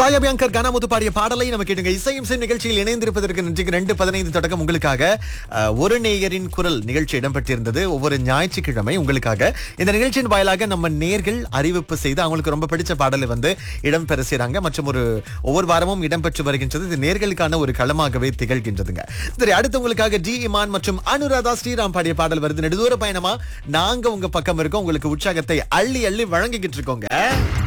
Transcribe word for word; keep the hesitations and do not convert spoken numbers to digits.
சாயா பியங்கர் கனாமுத்து பாடிய பாடலை நம்ம கேட்டுங்க. இசையும் இசை நிகழ்ச்சியில் இணைந்திருப்பதற்கு நன்றிக்கு ரெண்டு பதினைந்து தொடக்கம் உங்களுக்காக அஹ், ஒரு நேயரின் குரல் நிகழ்ச்சி இடம்பெற்றிருந்தது. ஒவ்வொரு ஞாயிற்றுக்கிழமை உங்களுக்காக இந்த நிகழ்ச்சியின் வாயிலாக நம்ம நேர்கள் அறிவிப்பு செய்து அவங்களுக்கு ரொம்ப பிடிச்ச பாடலை வந்து இடம்பெற செய்றாங்க. மற்றும் ஒரு ஒவ்வொரு வாரமும் இடம்பெற்று வருகின்றது. இது நேர்களுக்கான ஒரு களமாகவே திகழ்கின்றதுங்க. சரி, அடுத்து உங்களுக்காக டி இமான் மற்றும் அனுராதா ஸ்ரீராம் பாடிய பாடல் வருது. நெடுதூர பயணமா நாங்க உங்க பக்கம் இருக்கோம். உங்களுக்கு உற்சாகத்தை அள்ளி அள்ளி வழங்கிக்கிட்டு இருக்கோங்க.